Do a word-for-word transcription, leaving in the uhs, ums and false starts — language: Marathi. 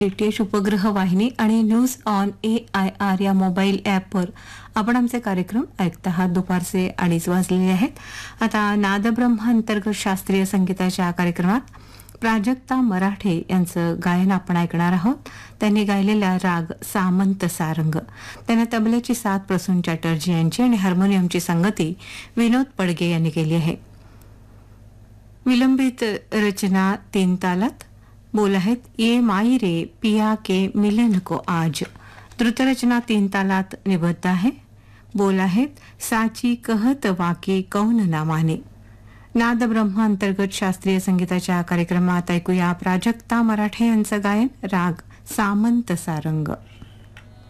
डीटीएच उपग्रह वाहिनी आणि news on A I R या मोबाईल ॲपवर आपण आमचे कार्यक्रम ऐकत आहात. दुपारचे अडीच वाजलेले आहेत. आता नादब्रह्म अंतर्गत शास्त्रीय संगीताच्या कार्यक्रमात प्राजक्ता मराठे यांचं गायन आपण ऐकणार आहोत. त्यांनी गायलेला राग सामंत सारंग. त्यांना तबल्याची साथ प्रसून चॅटर्जी यांची आणि हार्मोनियमची संगती विनोद पडगे यांनी केली आहे. विलंबित रचना तीन तालात. बोल आहेत ये माई रे पिया के मिलन को आज. द्रुतरचना तीन तालात निबद्ध आहे. बोल आहेत साची कहत वाके कौन ना माने. नादब्रह्म अंतर्गत शास्त्रीय संगीताच्या कार्यक्रमात ऐकूया प्राजक्ता मराठे यांचं गायन राग सामंत सारंग.